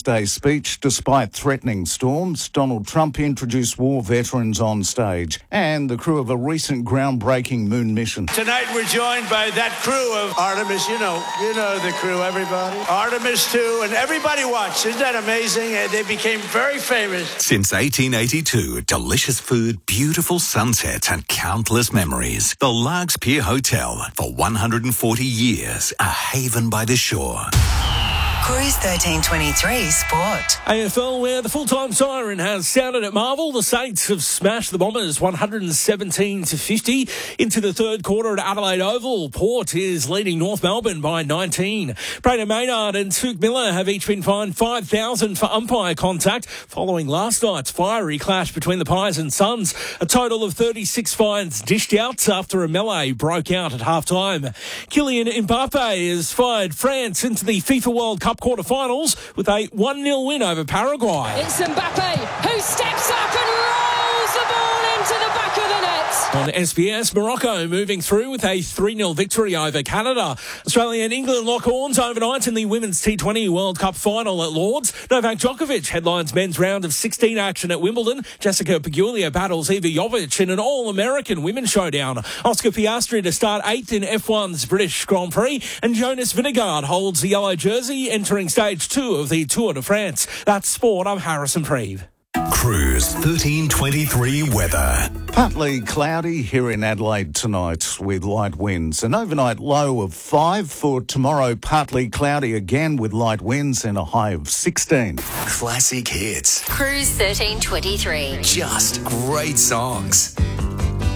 Day speech. Despite threatening storms, Donald Trump introduced war veterans on stage and the crew of a recent groundbreaking moon mission. Tonight we're joined by that crew of Artemis. You know the crew, everybody. Artemis 2, and everybody watched. Isn't that amazing? They became very famous. Since 1882, delicious food, beautiful sunsets and countless memories. The Largs Pier Hotel, for 140 years, a haven by the shore. Cruise 1323 Sport. AFL, where the full-time siren has sounded at Marvel. The Saints have smashed the Bombers 117-50 into the third quarter at Adelaide Oval. Port is leading North Melbourne by 19. Brayden Maynard and Tuke Miller have each been fined $5,000 for umpire contact following last night's fiery clash between the Pies and Suns. A total of 36 fines dished out after a melee broke out at half-time. Kylian Mbappe has fired France into the FIFA World Cup quarter-finals with a 1-0 win over Paraguay. It's Mbappe who steps up and rolls the ball into the back of the net. On SBS, Morocco moving through with a 3-0 victory over Canada. Australia and England lock horns overnight in the Women's T20 World Cup final at Lords. Novak Djokovic headlines men's round of 16 action at Wimbledon. Jessica Pegula battles Iva Jovic in an all-American women's showdown. Oscar Piastri to start 8th in F1's British Grand Prix. And Jonas Vingegaard holds the yellow jersey entering stage 2 of the Tour de France. That's sport. I'm Harrison Preeve. Cruise 1323 weather. Partly cloudy here in Adelaide tonight with light winds. An overnight low of 5 for tomorrow. Partly cloudy again with light winds and a high of 16. Classic hits. Cruise 1323. Just great songs.